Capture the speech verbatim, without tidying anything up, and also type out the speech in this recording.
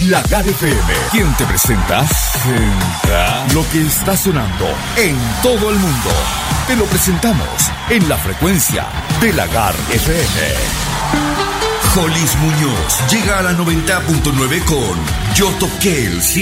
Lagar F M, quien te presenta, presenta lo que está sonando en todo el mundo. Te lo presentamos en la frecuencia de Lagar F M. Jolis Muñoz llega a la noventa punto nueve con Yo Toqué el Cielo.